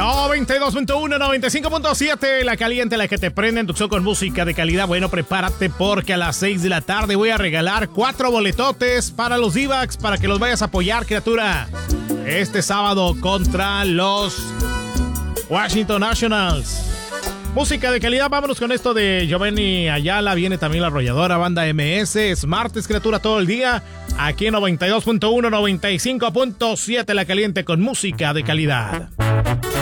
92.1, 95.7, la caliente, la que te prende en tu show con música de calidad. Bueno, prepárate porque a las 6 de la tarde voy a regalar 4 boletotes para los D-backs para que los vayas a apoyar, criatura. Este sábado contra los Washington Nationals. Música de calidad, vámonos con esto de Giovanni Ayala. Viene también la arrolladora banda MS. Es martes, criatura, todo el día. Aquí en 92.1, 95.7, la caliente con música de calidad.